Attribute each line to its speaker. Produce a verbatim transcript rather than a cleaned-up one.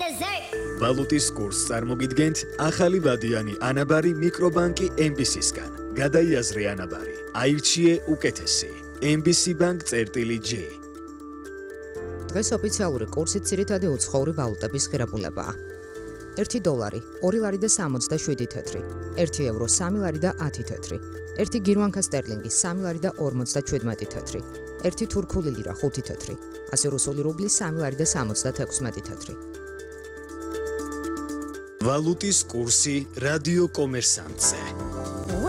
Speaker 1: ვალუტის კურსს წარმოგიდგენთ ახალი ვადიანი ანაბარი მიკრობანკი ემ ბი სისგან. გადაიაზრე ანაბარი. აირჩიე უკეთესი. ემ ბი სი Bank წერტილი J.
Speaker 2: დღეს ოფიციალური კურსით ძირითადი უცხოური ვალუტების ღირებულებაა. ერთი დოლარი, ორი ლარი და სამოცდაშვიდი თეთრი, ერთი ევრო, სამი ლარი და ათი თეთრი, ერთი გირვანკა სტერლინგი, სამი ლარი და ორმოცდაჩვიდმეტი თეთრი, ერთი თურქული ლირა, ხუთი თეთრი, ასე რუსული რუბლი, სამი ლარი და სამოცდათექვსმეტი თეთრი.
Speaker 1: ვალუტის კურსი რადიო კომერსანტზე.